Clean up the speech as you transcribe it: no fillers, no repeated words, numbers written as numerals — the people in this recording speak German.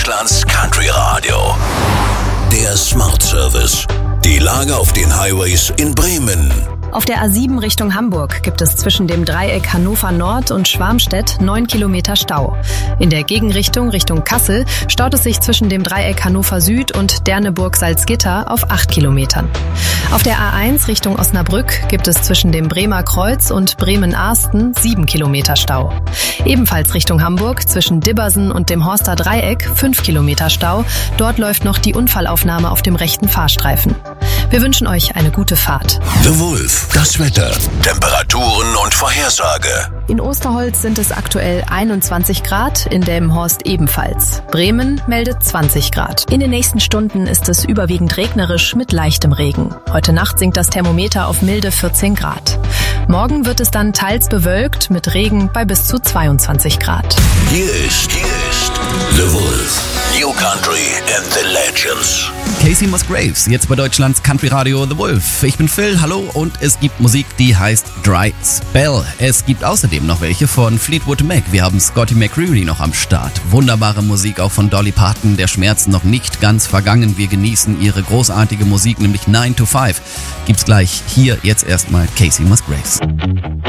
Deutschlands Country Radio. Der Smart Service. Die Lage auf den Highways in Bremen. Auf der A7 Richtung Hamburg gibt es zwischen dem Dreieck Hannover Nord und Schwarmstedt 9 Kilometer Stau. In der Gegenrichtung Richtung Kassel staut es sich zwischen dem Dreieck Hannover Süd und Derneburg-Salzgitter auf 8 Kilometern. Auf der A1 Richtung Osnabrück gibt es zwischen dem Bremer Kreuz und Bremen-Arsten 7 Kilometer Stau. Ebenfalls Richtung Hamburg zwischen Dibbersen und dem Horster Dreieck 5 Kilometer Stau. Dort läuft noch die Unfallaufnahme auf dem rechten Fahrstreifen. Wir wünschen euch eine gute Fahrt. The Wolf, das Wetter, Temperaturen und Vorhersage. In Osterholz sind es aktuell 21 Grad, in Delmenhorst ebenfalls. Bremen meldet 20 Grad. In den nächsten Stunden ist es überwiegend regnerisch mit leichtem Regen. Heute Nacht sinkt das Thermometer auf milde 14 Grad. Morgen wird es dann teils bewölkt mit Regen bei bis zu 22 Grad. Hier ist The Wolf. New Country and the Legends. Kacey Musgraves, jetzt bei Deutschlands Country Radio The Wolf. Ich bin Phil, hallo, und es gibt Musik, die heißt Dry Spell. Es gibt außerdem noch welche von Fleetwood Mac. Wir haben Scotty McCreery noch am Start. Wunderbare Musik auch von Dolly Parton, der Schmerz noch nicht ganz vergangen. Wir genießen ihre großartige Musik, nämlich 9 to 5. Gibt's gleich hier jetzt erstmal Kacey Musgraves.